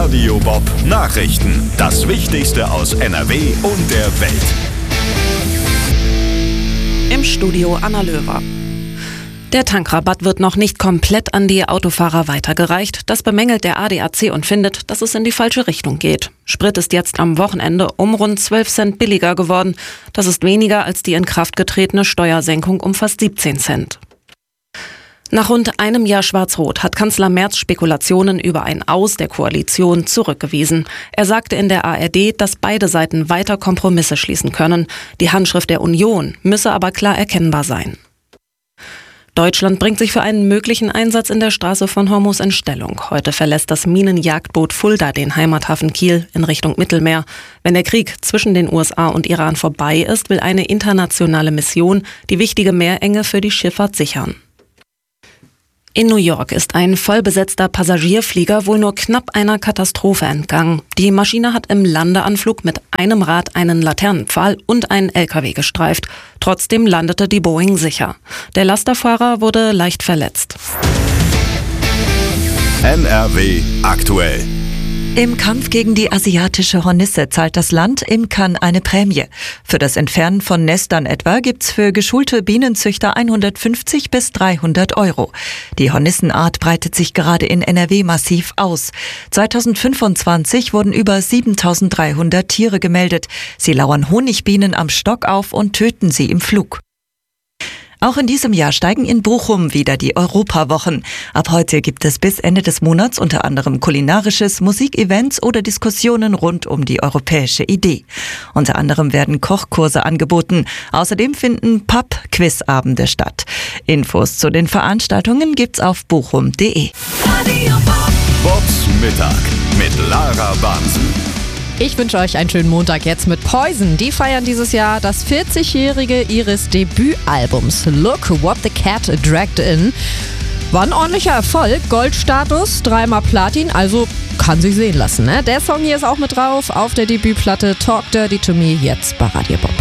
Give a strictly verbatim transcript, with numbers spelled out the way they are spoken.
Radio Bob Nachrichten. Das Wichtigste aus N R W und der Welt. Im Studio Anna Löwer. Der Tankrabatt wird noch nicht komplett an die Autofahrer weitergereicht. Das bemängelt der A D A C und findet, dass es in die falsche Richtung geht. Sprit ist jetzt am Wochenende um rund zwölf Cent billiger geworden. Das ist weniger als die in Kraft getretene Steuersenkung um fast siebzehn Cent. Nach rund einem Jahr Schwarz-Rot hat Kanzler Merz Spekulationen über ein Aus der Koalition zurückgewiesen. Er sagte in der A R D, dass beide Seiten weiter Kompromisse schließen können. Die Handschrift der Union müsse aber klar erkennbar sein. Deutschland bringt sich für einen möglichen Einsatz in der Straße von Hormuz in Stellung. Heute verlässt das Minenjagdboot Fulda den Heimathafen Kiel in Richtung Mittelmeer. Wenn der Krieg zwischen den U S A und Iran vorbei ist, will eine internationale Mission die wichtige Meerenge für die Schifffahrt sichern. In New York ist ein vollbesetzter Passagierflieger wohl nur knapp einer Katastrophe entgangen. Die Maschine hat im Landeanflug mit einem Rad einen Laternenpfahl und einen L K W gestreift. Trotzdem landete die Boeing sicher. Der Lasterfahrer wurde leicht verletzt. N R W aktuell. Im Kampf gegen die asiatische Hornisse zahlt das Land Imkern eine Prämie. Für das Entfernen von Nestern etwa gibt's für geschulte Bienenzüchter hundertfünfzig bis dreihundert Euro. Die Hornissenart breitet sich gerade in N R W massiv aus. zweitausendfünfundzwanzig wurden über siebentausenddreihundert Tiere gemeldet. Sie lauern Honigbienen am Stock auf und töten sie im Flug. Auch in diesem Jahr steigen in Bochum wieder die Europawochen. Ab heute gibt es bis Ende des Monats unter anderem kulinarisches, Musikevents oder Diskussionen rund um die europäische Idee. Unter anderem werden Kochkurse angeboten. Außerdem finden Pub-Quizabende statt. Infos zu den Veranstaltungen gibt's auf bochum punkt de. Bobs Mittag mit Lara Bansen. Ich wünsche euch einen schönen Montag jetzt mit Poison. Die feiern dieses Jahr das vierzigjährige ihres Debütalbums Look What the Cat Dragged In. War ein ordentlicher Erfolg, Goldstatus, dreimal Platin, also kann sich sehen lassen. Ne? Der Song hier ist auch mit drauf auf der Debütplatte Talk Dirty to Me, jetzt bei Radio Bob.